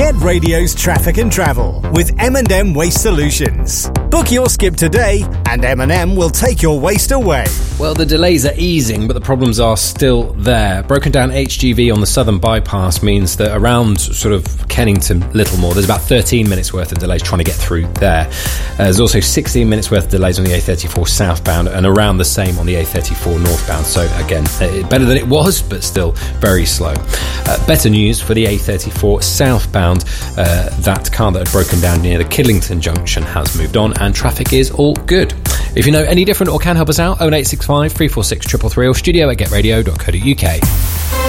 Get Radio's traffic and travel with M&M Waste Solutions. Book your skip today and M&M will take your waste away. Well, the delays are easing, but the problems are still there. Broken down HGV on the southern bypass means that around sort of Kennington, Littlemore, there's about 13 minutes worth of delays trying to get through there. There's also 16 minutes worth of delays on the A34 southbound and around the same on the A34 northbound. So again, better than it was, but still very slow. Better news for the A34 southbound. That car that had broken down near the Kidlington junction has moved on and traffic is all good. If you know any different or can help us out, 01865 346 333 or studio@getradio.co.uk.